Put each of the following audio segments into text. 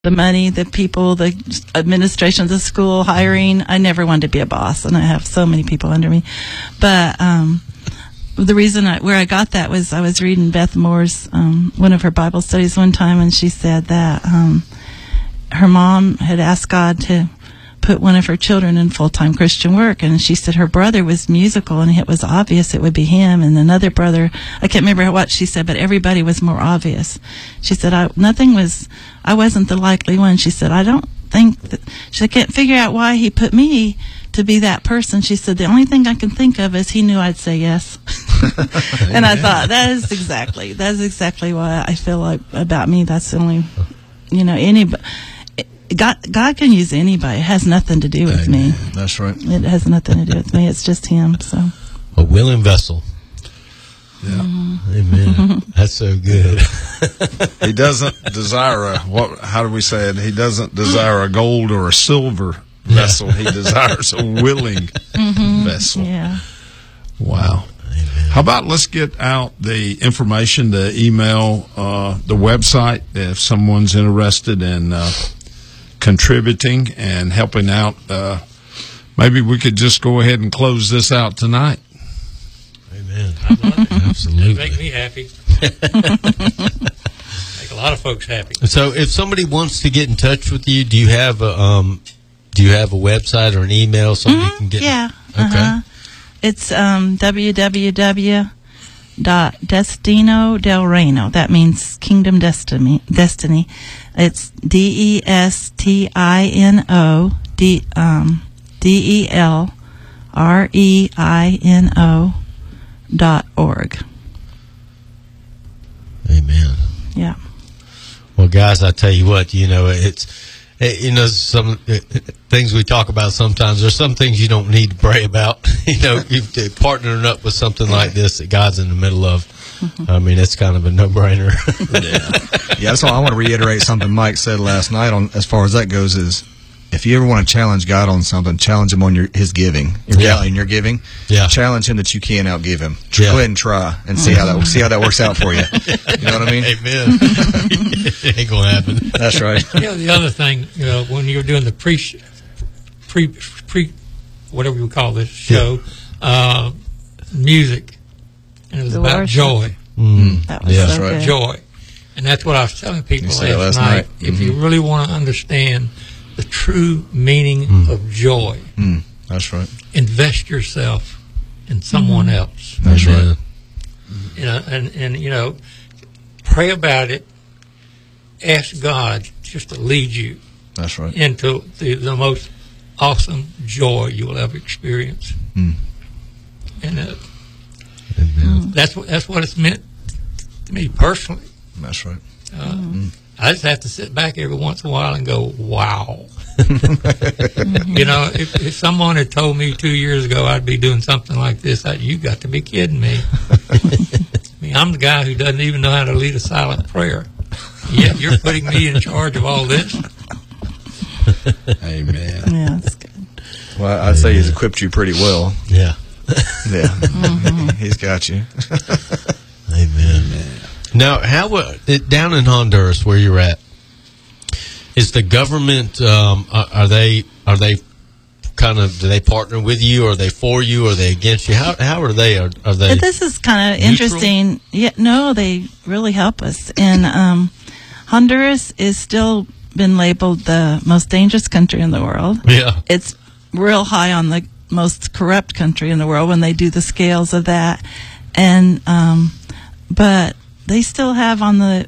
the money, the people, the administration of the school, hiring. I never wanted to be a boss, and I have so many people under me. But the reason where I got that was I was reading Beth Moore's one of her Bible studies one time, and she said that her mom had asked God to put one of her children in full-time Christian work, and she said her brother was musical, and it was obvious it would be him, and another brother, I can't remember what she said, but everybody was more obvious. She said I wasn't the likely one. She said I don't think that, she can't figure out why he put me to be that person. She said the only thing I can think of is he knew I'd say yes. And I thought that's exactly why I feel like about me. That's the only, anybody. God can use anybody. It has nothing to do with me. That's right. It has nothing to do with me. It's just him. So a willing vessel. Yeah. Amen. That's so good. He doesn't desire how do we say it? He doesn't desire a gold or a silver vessel. He desires a willing vessel. Yeah. Wow. Amen. How about let's get out the information, the email, the website, if someone's interested in contributing and helping out. Maybe we could just go ahead and close this out tonight. Amen. I love it. Absolutely. It make me happy. Make a lot of folks happy. So, if somebody wants to get in touch with you, do you have a website or an email somebody can get? Yeah. Okay. It's www.destino del Reino. That means Kingdom Destiny. It's DESTINO DELREINO.org. Amen. Yeah. Well, guys, I tell you what, some things we talk about sometimes, there's some things you don't need to pray about. You partnering up with something like this that God's in the middle of. I mean, it's kind of a no-brainer. Yeah, that's all. I want to reiterate something Mike said last night on as far as that goes is, if you ever want to challenge God on something, challenge him on his giving. In your giving. Yeah. Challenge him that you can't outgive him. Go ahead and try and see how that works out for you. You know what I mean? Amen. It ain't gonna happen. That's right. The other thing, when you're doing the pre whatever you call this show, music, and it was about joy. That was so good. Joy. And that's what I was telling people last night. If you really want to understand the true meaning of joy, that's right. invest yourself in someone else. That's right. And pray about it. Ask God just to lead you. That's right. Into the most awesome joy you will ever experience. And that's what it's meant to me personally. That's right. I just have to sit back every once in a while and go, wow. If someone had told me 2 years ago I'd be doing something like this, you got to be kidding me. I'm the guy who doesn't even know how to lead a silent prayer. Yet you're putting me in charge of all this. Amen. Yeah, that's good. Well, I'd say he's equipped you pretty well. Yeah. Yeah. He's got you. Amen. Now, how down in Honduras, where you're at, is the government? Are they kind of? Do they partner with you? Are they for you? Are they against you? How are they? Are they? This is kind of interesting. Yeah, no, they really help us. And Honduras is still been labeled the most dangerous country in the world. Yeah, it's real high on the most corrupt country in the world when they do the scales of that. And but they still have on the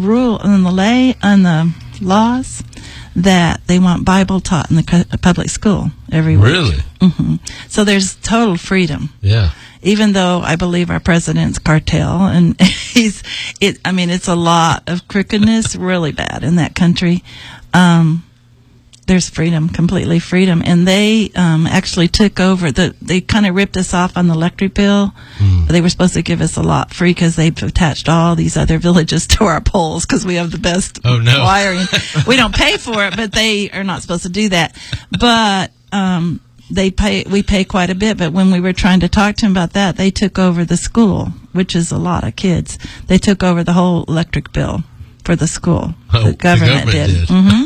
laws that they want Bible taught in the public school every week. Really? So there's total freedom. Yeah. Even though I believe our president's cartel, and it's a lot of crookedness, really bad in that country. There's freedom, completely freedom. And they actually took over, they kind of ripped us off on the electric bill. They were supposed to give us a lot free because they've attached all these other villages to our poles because we have the best wiring. We don't pay for it, but they are not supposed to do that. But we pay quite a bit. But when we were trying to talk to them about that, they took over the school, which is a lot of kids. They took over the whole electric bill for the school. Oh, The government did. did. Mm-hmm.